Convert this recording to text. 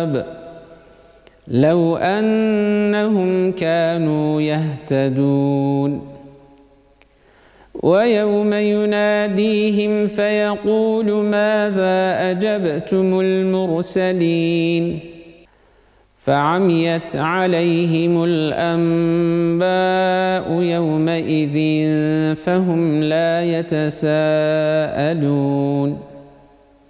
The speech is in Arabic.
الثواب لو أنهم كانوا يهتدون ويوم يناديهم فيقول ماذا أجبتم المرسلين فعميت عليهم الأنباء يومئذ فهم لا يتساءلون